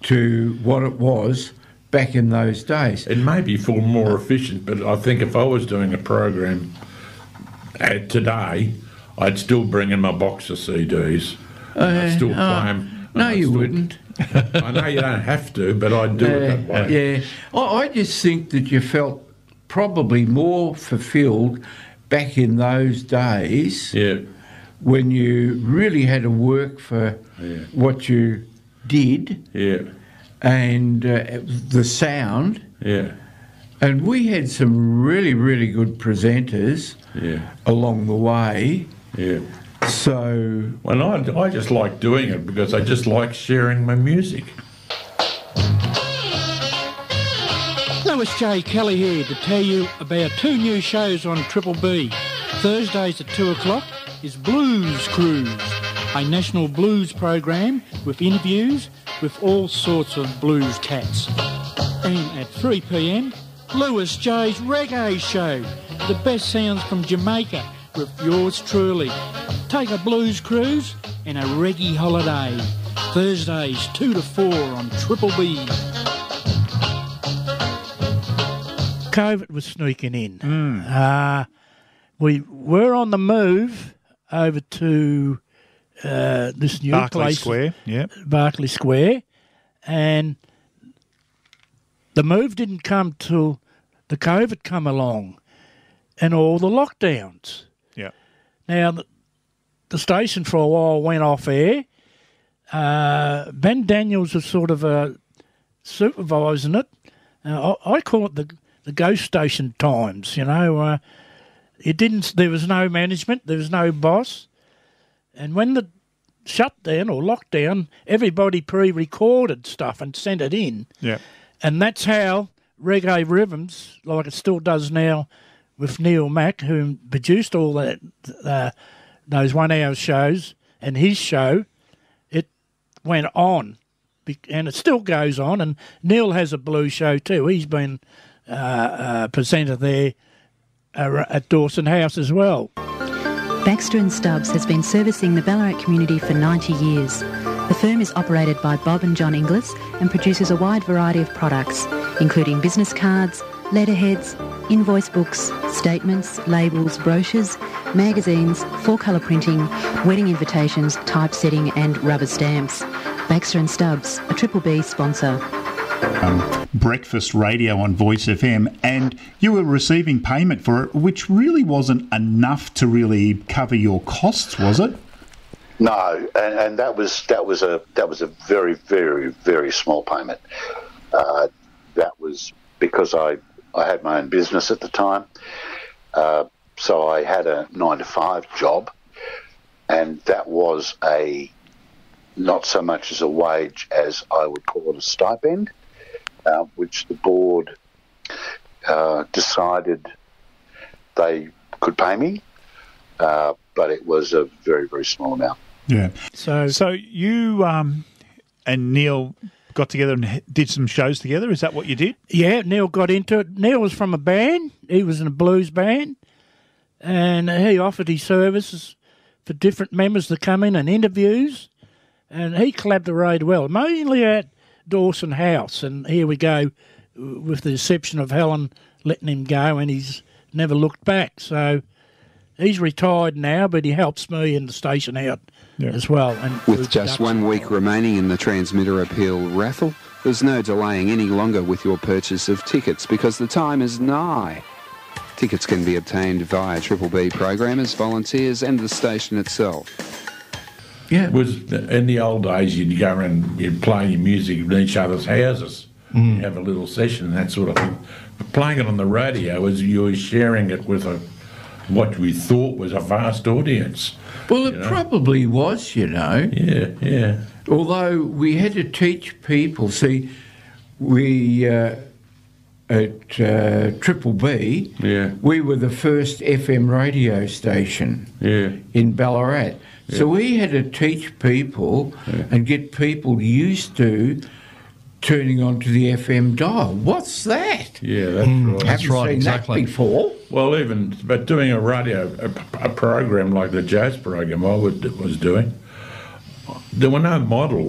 to what it was back in those days. It may be far more efficient, but I think if I was doing a program today, I'd still bring in my box of CDs. I'd still play them. No, you wouldn't. I know you don't have to, but I'd do it that way. Yeah. I just think that you felt probably more fulfilled back in those days when you really had to work for what you did and the sound. Yeah. And we had some really, really good presenters along the way. Yeah. So... Well, I just like doing it because I just like sharing my music. Lewis J. Kelly here to tell you about 2 new shows on Triple B. Thursdays at 2 o'clock is Blues Cruise, a national blues program with interviews with all sorts of blues cats. And at 3 p.m, Lewis J's Reggae Show, the best sounds from Jamaica with yours truly. Take a blues cruise and a reggae holiday. Thursdays 2 to 4 on Triple B. COVID was sneaking in. We were on the move over to this new Berkeley place, Square, Berkeley Square, and the move didn't come till the COVID come along and all the lockdowns. Yeah. Now, the station for a while went off air. Ben Daniels was sort of supervising it. I call it the ghost station times, you know. There was no management, there was no boss. And when the shutdown or lockdown, everybody pre-recorded stuff and sent it in. Yeah. And that's how Reggae Rhythms, like it still does now with Neil Mack, who produced all that those 1 hour shows, and his show, it went on. And it still goes on. And Neil has a blues show too. He's been presenter there at Dawson House as well. Baxter and Stubbs has been servicing the Ballarat community for 90 years. The firm is operated by Bob and John Inglis and produces a wide variety of products, including business cards, letterheads, invoice books, statements, labels, brochures, magazines, 4-colour printing, wedding invitations, typesetting and rubber stamps. Baxter and Stubbs, a Triple B sponsor. Breakfast radio on Voice FM, and you were receiving payment for it, which really wasn't enough to really cover your costs, was it? No, and that was a very, very, very small payment. That was because I had my own business at the time, so I had a 9-to-5 job, and that was not so much as a wage as I would call it a stipend, which the board decided they could pay me, but it was a very, very small amount. Yeah. So you and Neil got together and did some shows together? Is that what you did? Yeah, Neil got into it. Neil was from a band. He was in a blues band, and he offered his services for different members to come in and interviews, and he collaborated well, mainly at Dawson House, and here we go with the exception of Helen letting him go, and he's never looked back. So he's retired now, but he helps me and the station out as well. And with just 1 week remaining in the Transmitter Appeal raffle, there's no delaying any longer with your purchase of tickets because the time is nigh. Tickets can be obtained via Triple B programmers, volunteers and the station itself. Yeah, it was in the old days. You'd go and you'd play your music in each other's houses. You'd have a little session and that sort of thing. But playing it on the radio was you were sharing it with what we thought was a vast audience. Well, it probably was, you know. Yeah, yeah. Although we had to teach people. See, we at Triple B, we were the first FM radio station in Ballarat. Yeah. So we had to teach people and get people used to turning onto the FM dial. What's that? Yeah, that's right. Haven't seen exactly. that before. Well, but doing a radio, a program like the jazz program I was doing, there were no models.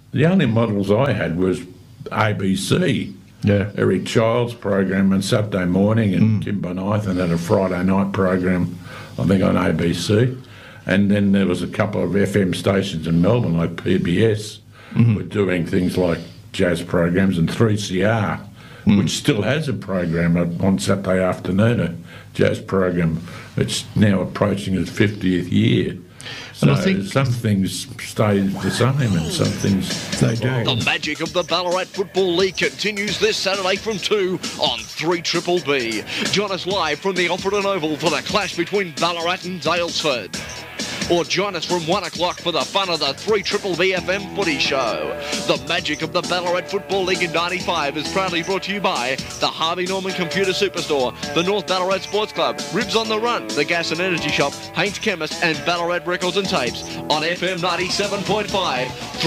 the only models I had was ABC. Yeah. Eric Child's program on Saturday morning, and Tim Bonithan had a Friday night program, I think, on ABC. And then there was a couple of FM stations in Melbourne, like PBS, were doing things like jazz programs, and 3CR, which still has a program on Saturday afternoon, a jazz program. It's now approaching its 50th year. So and I think some things stay the same and some things they do. The magic of the Ballarat Football League continues this Saturday from 2 on 3BBB. Join us live from the Alfredton Oval for the clash between Ballarat and Daylesford. Or join us from 1 o'clock for the fun of the 3BBB FM Footy Show. The magic of the Ballarat Football League in 95 is proudly brought to you by the Harvey Norman Computer Superstore, the North Ballarat Sports Club, Ribs on the Run, the Gas and Energy Shop, Haynes Chemist and Ballarat Records and Tapes on FM 97.5,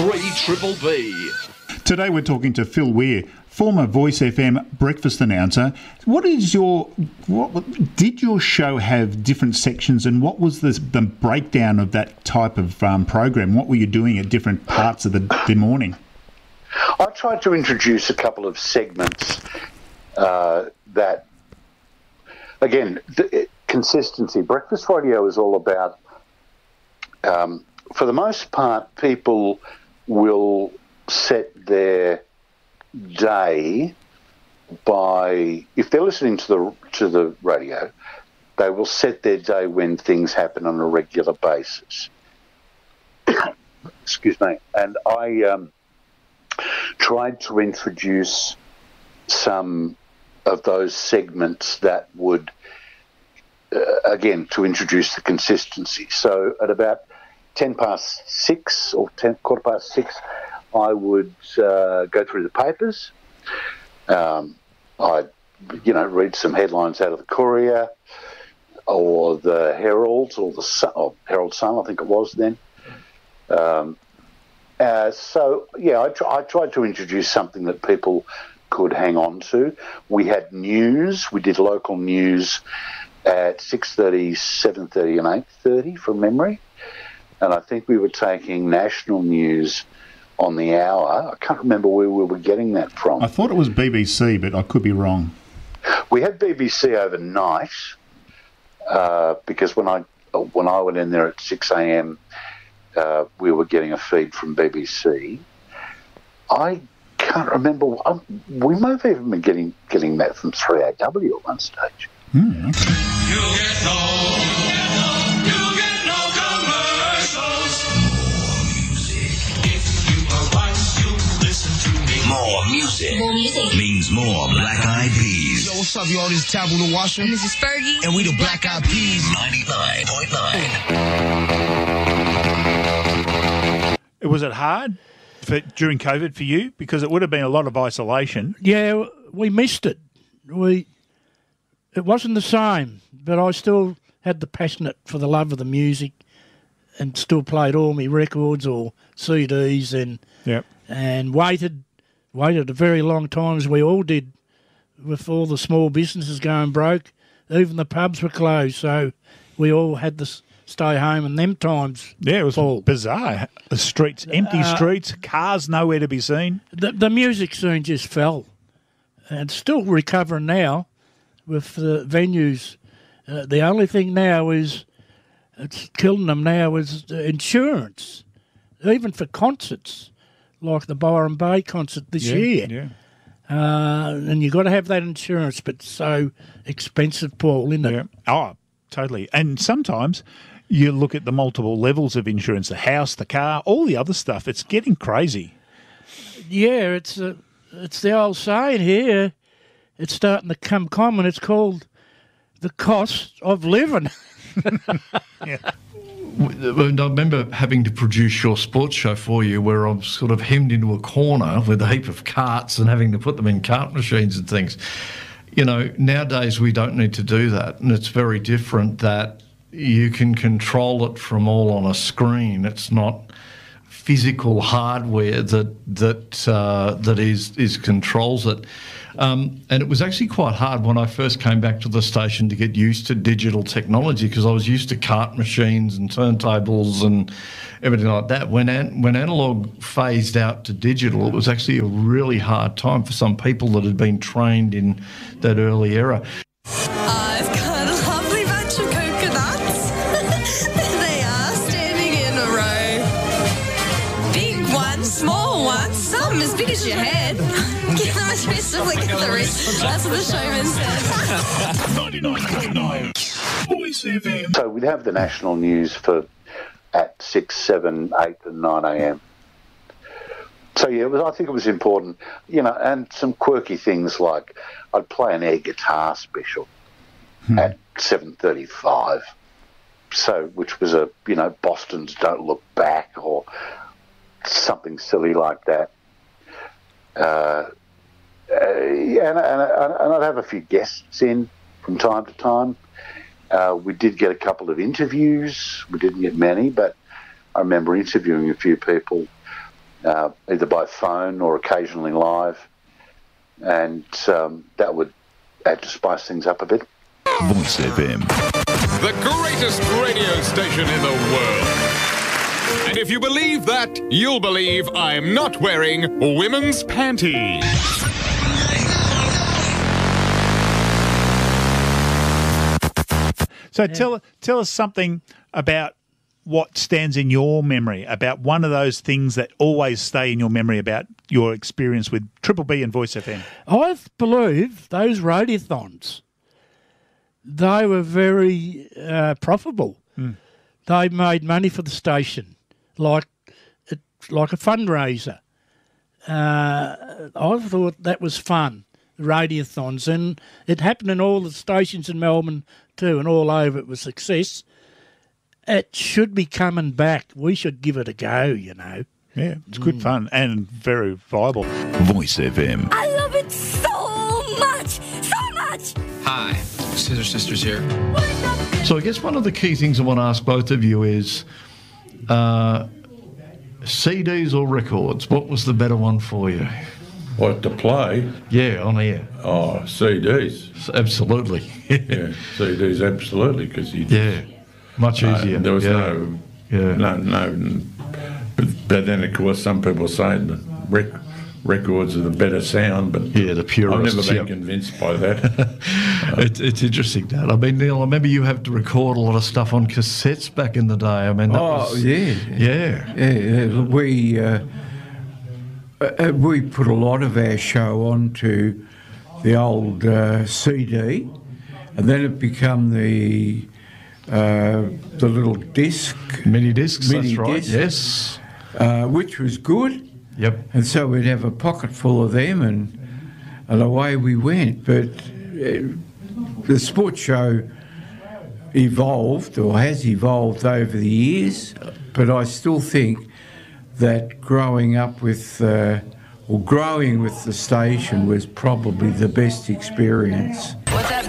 3BBB. Today we're talking to Phil Weir, former Voice FM breakfast announcer. What did your show have different sections, and what was the breakdown of that type of program? What were you doing at different parts of the morning? I tried to introduce a couple of segments that, again, consistency. Breakfast radio is all about, for the most part, people will set their day by, if they're listening to the radio, they will set their day when things happen on a regular basis. Excuse me. And I tried to introduce some of those segments that would, again, to introduce the consistency. So at about 6:10 or 6:15, I would go through the papers. I'd, read some headlines out of the Courier or the Herald or the Sun, or Herald Sun, I think it was then. I tried to introduce something that people could hang on to. We had news. We did local news at 6:30, 7:30 and 8:30 from memory. And I think we were taking national news on the hour. I can't remember where we were getting that from. I thought it was BBC, but I could be wrong. We had BBC overnight because when I went in there at 6 a.m, we were getting a feed from BBC. I can't remember. We may have even been getting that from 3AW at one stage. Okay. More music. More music means more Black Eyed Peas. Yo, what's up, y'all? This is Taboo the Washer. And this is Fergie. And we the Black Eyed Peas. 99.9. Was it hard during COVID for you? Because it would have been a lot of isolation. Yeah, we missed it. It wasn't the same, but I still had the passionate for the love of the music and still played all my records or CDs and waited a very long time, as we all did, with all the small businesses going broke. Even the pubs were closed, so we all had to stay home in them times. Yeah, it was bizarre. The streets, empty streets, cars nowhere to be seen. The music scene just fell. And it's still recovering now with the venues. The only thing now it's killing them now is insurance, even for concerts. Like the Byron Bay concert this year. Yeah. And you've got to have that insurance, but it's so expensive, Paul, isn't it? Yeah. Oh, totally. And sometimes you look at the multiple levels of insurance, the house, the car, all the other stuff. It's getting crazy. Yeah, it's the old saying here. It's starting to come common. It's called the cost of living. Yeah. I remember having to produce your sports show for you, where I'm sort of hemmed into a corner with a heap of carts and having to put them in cart machines and things. Nowadays we don't need to do that, and it's very different that you can control it from all on a screen. It's not physical hardware that is controls it. And it was actually quite hard when I first came back to the station to get used to digital technology, because I was used to cart machines and turntables and everything like that. When analogue phased out to digital, it was actually a really hard time for some people that had been trained in that early era. I've got a lovely bunch of coconuts. They are standing in a row. Big ones, small ones, some as big as your head. Give them a twist and flick of the wrist. That's what the showman said. 99.9 Voice FM. So we'd have the national news at 6, 7, 8 and 9 a.m. So yeah, I think it was important, and some quirky things like I'd play an air guitar special at 7:35. So, which was Boston's Don't Look Back or something silly like that. And I'd have a few guests in from time to time. We did get a couple of interviews. We didn't get many, but I remember interviewing a few people, either by phone or occasionally live, and that would add to spice things up a bit. Voice FM. The greatest radio station in the world. And if you believe that, you'll believe I'm not wearing women's panties. So tell us something about what stands in your memory, about one of those things that always stay in your memory about your experience with Triple B and Voice FM. I believe those radiothons, they were very profitable. They made money for the station, like a fundraiser. I thought that was fun, the radiothons, and it happened in all the stations in Melbourne too, and all over. It was a success. It should be coming back. We should give it a go, Yeah, it's good fun and very viable. Voice FM. I love it so much, so much. Hi, Scissor Sisters here. So I guess one of the key things I want to ask both of you is CDs or records? What was the better one for you? What, to play? Yeah, on air. Oh, CDs. Absolutely. Yeah, CDs, absolutely, because much easier. There was no. But then, of course, some people say that records are the better sound, but the purists. I've never been convinced by that. It's interesting, Dad. I mean, Neil, I remember you had to record a lot of stuff on cassettes back in the day. I mean, we put a lot of our show onto the old CD, and then it became the little disc, mini discs. That's right. Yes, which was good. Yep. And so we'd have a pocket full of them, and away we went. But the sports show evolved, or has evolved over the years. But I still think that growing with the station was probably the best experience. What's up,